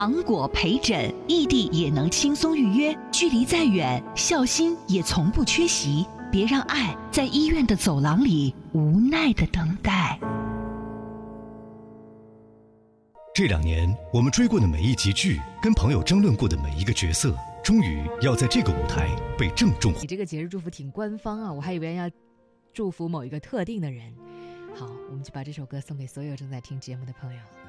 糖果陪诊，异地也能轻松预约，距离再远，孝心也从不缺席。别让爱在医院的走廊里无奈的等待。 这2年，我们追过的每一集剧，跟朋友争论过的每一个角色，终于要在这个舞台被郑重。 你这个节日祝福挺官方啊，我还以为要祝福某一个特定的人。好，我们就把这首歌送给所有正在听节目的朋友。